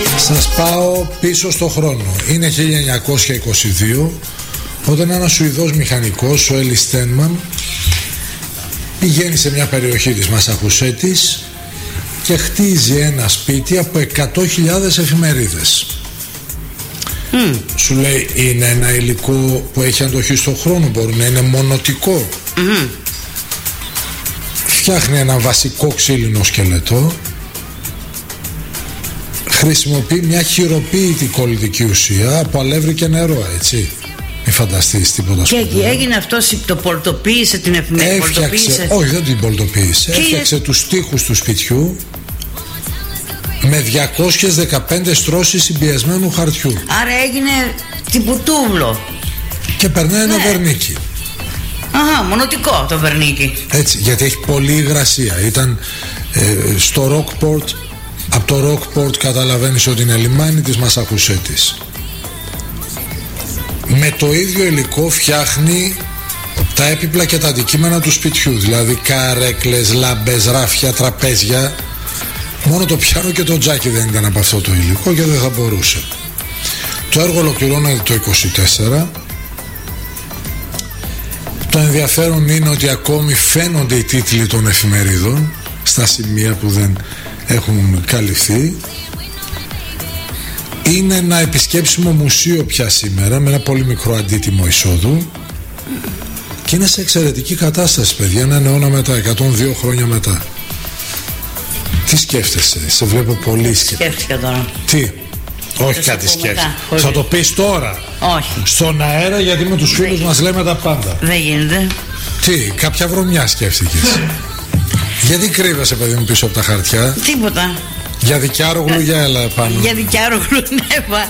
Σας πάω πίσω στο χρόνο. Είναι 1922, όταν ένας Σουηδός μηχανικός, ο Έλλη Στένμαν, πηγαίνει σε μια περιοχή της Μασαχουσέτης και χτίζει ένα σπίτι από 100.000 εφημερίδες. Σου λέει, είναι ένα υλικό που έχει αντοχή στον χρόνο, μπορεί να είναι μονοτικό. Φτιάχνει ένα βασικό ξύλινο σκελετό, χρησιμοποιεί μια χειροποίητη κολλητική ουσία από αλεύρι και νερό, έτσι. Μην φανταστείς τίποτα σπουδαίο. Και έγινε αυτό, το πολτοποίησε την εφημερίδα. Έφτιαξε, όχι, δεν την πολτοποίησε. Έφτιαξε τους τοίχους του σπιτιού με 215 στρώσεις συμπιεσμένου χαρτιού. Άρα έγινε τυποτούβλο. Και περνάει ένα βερνίκι. Αχα, μονοτικό το βερνίκι. Έτσι, γιατί έχει πολλή υγρασία. Ήταν στο Rockport. Από το Rockport καταλαβαίνεις ότι είναι λιμάνι της Μασαχουσέτης. Με το ίδιο υλικό φτιάχνει τα έπιπλα και τα αντικείμενα του σπιτιού. Δηλαδή καρέκλες, λάμπες, ράφια, τραπέζια. Μόνο το πιάνο και το τζάκι δεν ήταν από αυτό το υλικό και δεν θα μπορούσε. Το έργο ολοκληρώνεται το 24. Το ενδιαφέρον είναι ότι ακόμη φαίνονται οι τίτλοι των εφημερίδων στα σημεία που δεν έχουν καλυφθεί. Είναι ένα επισκέψιμο μουσείο πια σήμερα, με ένα πολύ μικρό αντίτιμο εισόδου, και είναι σε εξαιρετική κατάσταση, παιδιά. Έναν αιώνα μετά, 102 χρόνια μετά. Τι σκέφτεσαι? Σε βλέπω πολύ σκέφτηκα τώρα. Τι? Όχι, κάτι σκέφτεσαι. Θα το πεις τώρα? Όχι. Στον αέρα, γιατί με τους φίλους μας λέμε τα πάντα. Δεν γίνεται. Τι, κάποια βρωμιά σκέφτηκες? Γιατί κρύβεσαι, παιδί μου, πίσω από τα χαρτιά? Τίποτα. Για δικιάρογλου, για έλα πάνω. Για δικιάρογλου, ναι,